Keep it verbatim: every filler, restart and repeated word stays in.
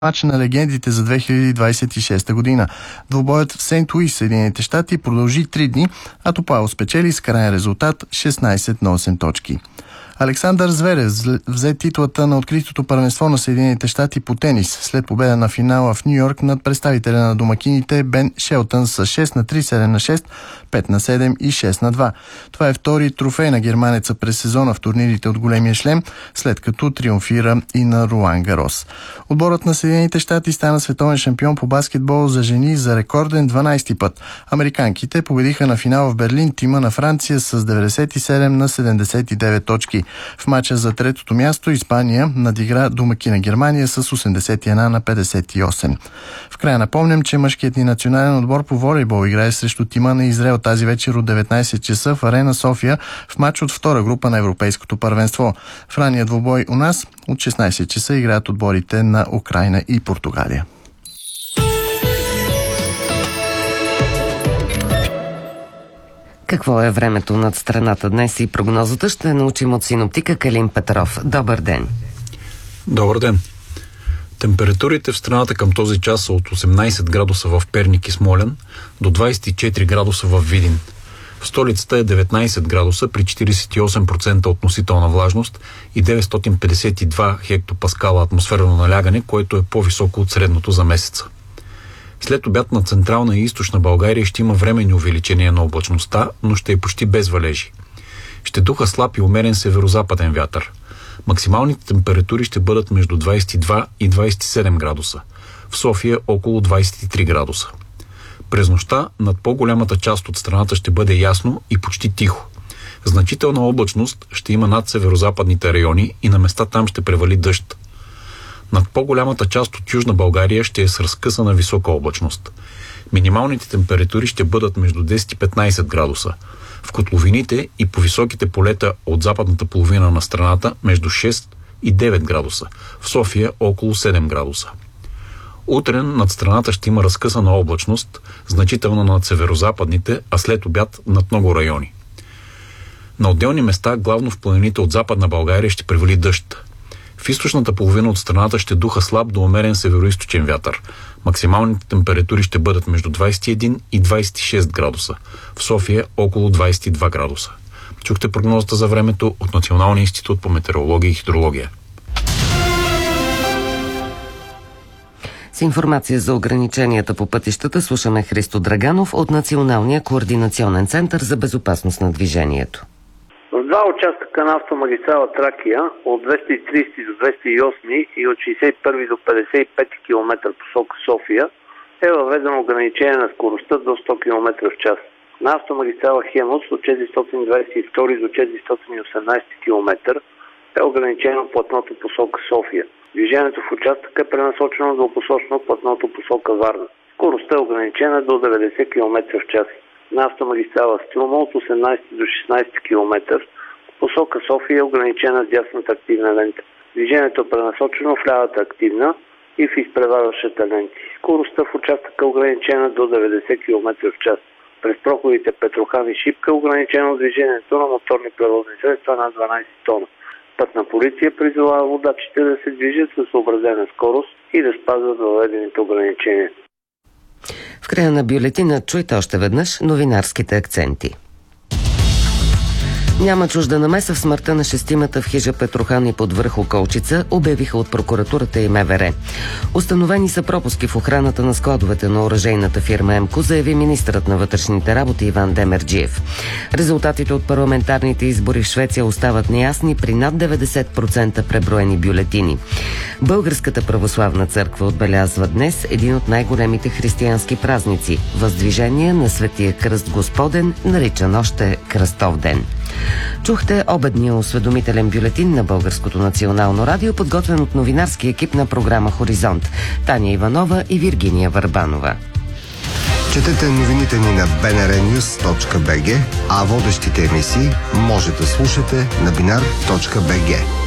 Мач на легендите за две хиляди двадесет и шеста година. Двубоят в Сейнт Луис, Съединените щати, продължи три дни, а Топайло спечели с крайен резултат шестнадесет на осем точки. Александър Зверев взе титлата на откритото първенство на Съединените щати по тенис след победа на финала в Ню Йорк над представителя на домакините Бен Шелтън с шест на три, седем на шест, пет на седем и шест на два. Това е втори трофей на германеца през сезона в турнирите от големия шлем, след като триумфира и на Руан Гарос. Отборът на Съединените щати стана световен шампион по баскетбол за жени за рекорден дванадесети път. Американките победиха на финал в Берлин тима на Франция с деветдесет и седем на седемдесет и девет точки. В мача за третото място Испания надигра домакина Германия с осемдесет и едно на петдесет и осем. В края напомням, че мъжкият ни национален отбор по волейбол играе срещу тима на Израел тази вечер от деветнадесет часа в Арена София в мач от втора група на Европейското първенство. В ранния двубой у нас от шестнадесет часа играят отборите на Украйна и Португалия. Какво е времето над страната днес и прогнозата ще научим от синоптика Калин Петров. Добър ден! Добър ден! Температурите в страната към този час са от осемнадесет градуса в Перник и Смолян до двадесет и четири градуса в Видин. В столицата е деветнадесет градуса при четиридесет и осем процента относителна влажност и деветстотин петдесет и два хектопаскала атмосферно налягане, което е по-високо от средното за месеца. След обяд на централна и източна България ще има временни увеличения на облачността, но ще е почти без валежи. Ще духа слаб и умерен северозападен вятър. Максималните температури ще бъдат между двадесет и два и двадесет и седем градуса. В София около двадесет и три градуса. През нощта над по-голямата част от страната ще бъде ясно и почти тихо. Значителна облачност ще има над северозападните райони и на места там ще превали дъжд. Над по-голямата част от Южна България ще е с разкъсана висока облачност. Минималните температури ще бъдат между десет и петнадесет градуса. В котловините и по високите полета от западната половина на страната между шест и девет градуса. В София около седем градуса. Утре над страната ще има разкъсана облачност, значително над северозападните, а след обяд над много райони. На отделни места, главно в планините от Западна България, ще превали дъжд. В източната половина от страната ще духа слаб до умерен североизточен вятър. Максималните температури ще бъдат между двадесет и един и двадесет и шест градуса. В София около двадесет и два градуса. Чухте прогнозата за времето от Националния институт по метеорология и хидрология. С информация за ограниченията по пътищата слушаме Христо Драганов от Националния координационен център за безопасност на движението. В два участъка на автомагистрала Тракия от двеста и тридесети до двеста и осми и от шейсет и първи до петдесет и пети километър посока София е въведено ограничение на скоростта до сто километра в час. На автомагистрала Хемус от четиристотин двадесет и втори до четиристотин и осемнадесети километър е ограничено платното посока София. Движението в участъка е пренасочено двупосочно платното посока Варна. Скоростта е ограничена до деветдесет километра в час. На автомагистрала Струма от осемнадесети до шестнадесети километър посока София е ограничена дясната активна лента. Движението е пренасочено в лявата активна и в изпреварващата ленти. Скоростта в участъка е ограничена до деветдесет километра в час. През проходите Петрохан и Шипка е ограничено движението на моторни превозни средства на дванадесет тона. Пътна полиция призовава водачите да се движат със съобразена скорост и да спазват въведените ограничения. В края на бюлетина чуйте още веднъж новинарските акценти. Няма чужда намеса в смъртта на шестимата в хижа Петрохан и под връх Околчица, обявиха от прокуратурата и МВР. Установени са пропуски в охраната на складовете на оръжейната фирма ЕМКО, заяви министърът на вътрешните работи Иван Демерджиев. Резултатите от парламентарните избори в Швеция остават неясни при над деветдесет процента преброени бюлетини. Българската православна църква отбелязва днес един от най-големите християнски празници – Въздвижение на Светия Кръст Господен, наричан още Кръстов ден. Чухте обедния осведомителен бюлетин на Българското национално радио, подготвен от новинарски екип на програма Хоризонт – Таня Иванова и Виргиния Върбанова. Четете новините ни на би ен ар нюз точка би джи, а водещите емисии може да слушате на бинар точка би джи.